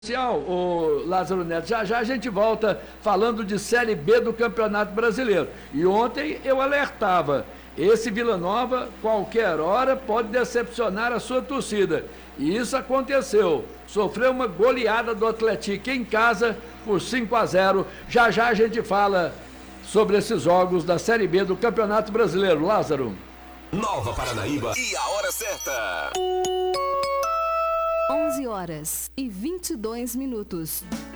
O Lázaro Neto, já a gente volta falando de Série B do Campeonato Brasileiro. E ontem eu alertava, esse Vila Nova, qualquer hora, pode decepcionar a sua torcida. E isso aconteceu. Sofreu uma goleada do Atlético em casa por 5-0. Já a gente fala sobre esses jogos da Série B do Campeonato Brasileiro. Lázaro. Nova Paranaíba e a hora certa. 11 horas e 22 minutos.